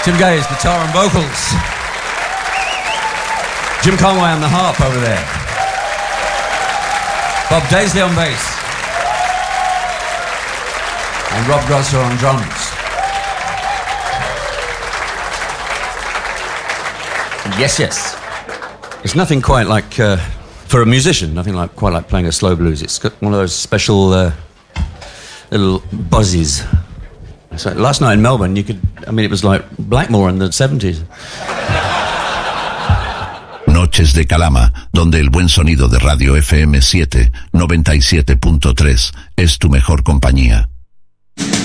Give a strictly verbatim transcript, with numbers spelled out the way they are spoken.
Tim Gaze, guitar and vocals. Jim Conway on the harp over there. Bob Daisley on bass. And Rob Grosser on drums. Yes, yes. It's nothing quite like, uh, for a musician, nothing like quite like playing a slow blues. It's got one of those special uh, little buzzes. So last night in Melbourne, you could, I mean, it was like Blackmore in the seventies. Noches de Calama, donde el buen sonido de Radio F M siete, noventa y siete punto tres es tu mejor compañía.